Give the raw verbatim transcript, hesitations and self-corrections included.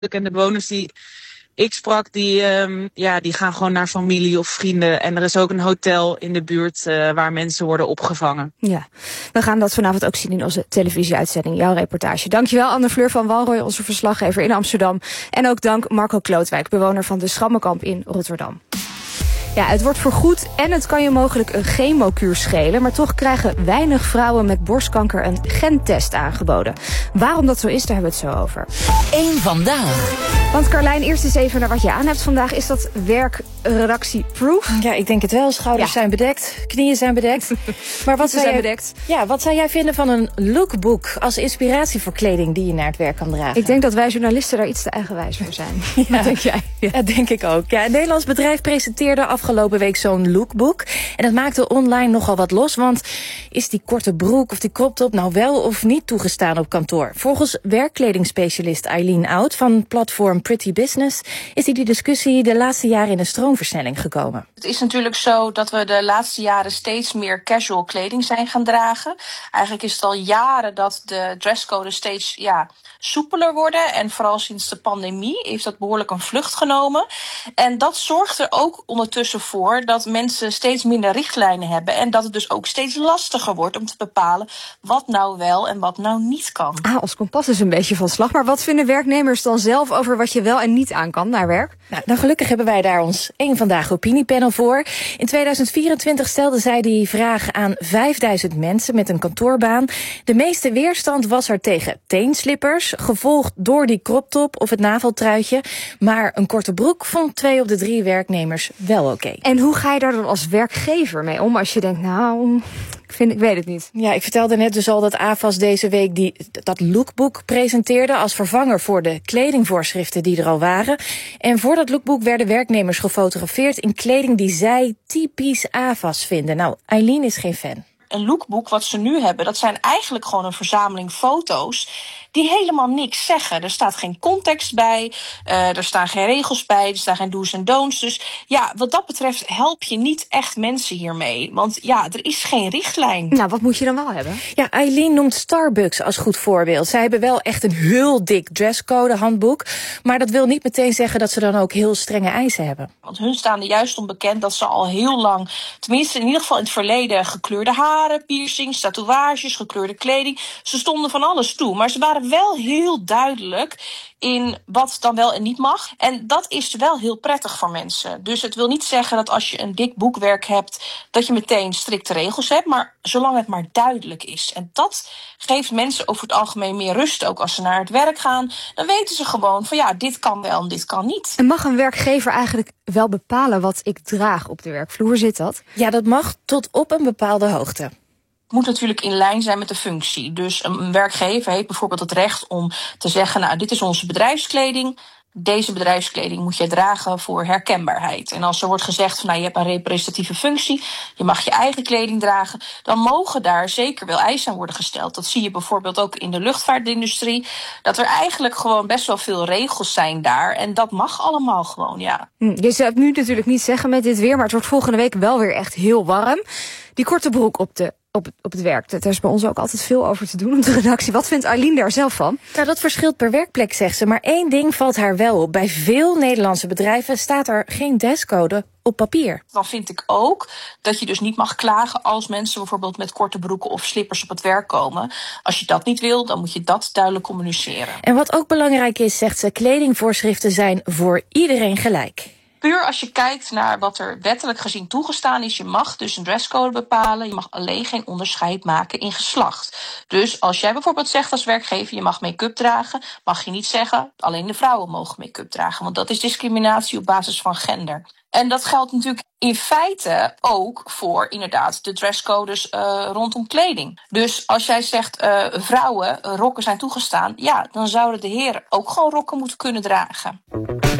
En de bewoners die ik sprak, die, um, ja, die gaan gewoon naar familie of vrienden. En er is ook een hotel in de buurt uh, waar mensen worden opgevangen. Ja, we gaan dat vanavond ook zien in onze televisieuitzending, jouw reportage. Dankjewel Anne-Fleur van Walrooy, onze verslaggever in Amsterdam. En ook dank Marco Klootwijk, bewoner van de Schrammenkamp in Rotterdam. Ja, het wordt vergoed en het kan je mogelijk een chemokuur schelen. Maar toch krijgen weinig vrouwen met borstkanker een gentest aangeboden. Waarom dat zo is, daar hebben we het zo over. Eén vandaag. Want Carlijn, eerst eens even naar wat je aan hebt vandaag. Is dat werkredactie-proof? Ja, ik denk het wel. Schouders ja. zijn bedekt, knieën zijn bedekt. Maar wat zou zijn jij, bedekt. Ja, wat zou jij vinden van een lookbook als inspiratie voor kleding die je naar het werk kan dragen? Ik denk dat wij journalisten daar iets te eigenwijs voor zijn. Ja. Wat denk jij? Ja. Dat denk ik ook. Ja, een Nederlands bedrijf presenteerde afgelopen week zo'n lookbook. En dat maakte online nogal wat los, want is die korte broek of die crop top nou wel of niet toegestaan op kantoor? Volgens werkkledingspecialist Eileen Oud van platform Pretty Business is die, die discussie de laatste jaren in een stroomversnelling gekomen. Het is natuurlijk zo dat we de laatste jaren steeds meer casual kleding zijn gaan dragen. Eigenlijk is het al jaren dat de dresscode steeds ja, soepeler worden. En vooral sinds de pandemie heeft dat behoorlijk een vlucht genomen. En dat zorgt er ook ondertussen voor dat mensen steeds minder richtlijnen hebben. En dat het dus ook steeds lastiger wordt om te bepalen wat nou wel en wat nou niet kan. Ah, ons kompas is een beetje van slag. Maar wat vinden werknemers dan zelf over wat je wel en niet aan kan naar werk? Nou, nou gelukkig hebben wij daar ons één vandaag opiniepanel voor. In tweeduizend vierentwintig stelde zij die vraag aan vijfduizend mensen met een kantoorbaan. De meeste weerstand was er tegen teenslippers, gevolgd door die croptop of het naveltruitje. Maar een korte broek vond twee op de drie werknemers wel oké. Okay. En hoe ga je daar dan als werkgever mee om als je denkt, nou, ik, vind, ik weet het niet. Ja, ik vertelde net dus al dat A F A S deze week die, dat lookbook presenteerde als vervanger voor de kledingvoorschriften die er al waren. En voor dat lookbook werden werknemers gefotografeerd in kleding die zij typisch A F A S vinden. Nou, Eileen is geen fan. Een lookbook wat ze nu hebben, dat zijn eigenlijk gewoon een verzameling foto's die helemaal niks zeggen. Er staat geen context bij, uh, er staan geen regels bij, er staan geen do's en don'ts. Dus ja, wat dat betreft help je niet echt mensen hiermee. Want ja, er is geen richtlijn. Nou, wat moet je dan wel hebben? Ja, Eileen noemt Starbucks als goed voorbeeld. Zij hebben wel echt een heel dik dresscode handboek. Maar dat wil niet meteen zeggen dat ze dan ook heel strenge eisen hebben. Want hun staan er juist onbekend dat ze al heel lang, tenminste in ieder geval in het verleden, gekleurde haren, piercings, tatoeages, gekleurde kleding. Ze stonden van alles toe, maar ze waren wel heel duidelijk in wat dan wel en niet mag. En dat is wel heel prettig voor mensen. Dus het wil niet zeggen dat als je een dik boekwerk hebt, dat je meteen strikte regels hebt, maar zolang het maar duidelijk is. En dat geeft mensen over het algemeen meer rust, ook als ze naar het werk gaan. Dan weten ze gewoon van ja, dit kan wel en dit kan niet. En mag een werkgever eigenlijk wel bepalen wat ik draag op de werkvloer? Zit dat? Ja, dat mag tot op een bepaalde hoogte. Moet natuurlijk in lijn zijn met de functie. Dus een werkgever heeft bijvoorbeeld het recht om te zeggen, nou, dit is onze bedrijfskleding. Deze bedrijfskleding moet je dragen voor herkenbaarheid. En als er wordt gezegd van, nou, je hebt een representatieve functie, je mag je eigen kleding dragen, dan mogen daar zeker wel eisen aan worden gesteld. Dat zie je bijvoorbeeld ook in de luchtvaartindustrie, dat er eigenlijk gewoon best wel veel regels zijn daar. En dat mag allemaal gewoon, ja. Je zou het nu natuurlijk niet zeggen met dit weer, maar het wordt volgende week wel weer echt heel warm. Die korte broek op de Op het, op het werk. Daar is bij ons ook altijd veel over te doen op de redactie. Wat vindt Eileen daar zelf van? Nou, dat verschilt per werkplek, zegt ze. Maar één ding valt haar wel op. Bij veel Nederlandse bedrijven staat er geen dresscode op papier. Dan vind ik ook dat je dus niet mag klagen als mensen bijvoorbeeld met korte broeken of slippers op het werk komen. Als je dat niet wil, dan moet je dat duidelijk communiceren. En wat ook belangrijk is, zegt ze, kledingvoorschriften zijn voor iedereen gelijk. Puur als je kijkt naar wat er wettelijk gezien toegestaan is, je mag dus een dresscode bepalen, je mag alleen geen onderscheid maken in geslacht. Dus als jij bijvoorbeeld zegt als werkgever, je mag make-up dragen, mag je niet zeggen, alleen de vrouwen mogen make-up dragen, want dat is discriminatie op basis van gender. En dat geldt natuurlijk in feite ook voor inderdaad de dresscodes uh, rondom kleding. Dus als jij zegt uh, vrouwen, uh, rokken zijn toegestaan, ja, dan zouden de heren ook gewoon rokken moeten kunnen dragen.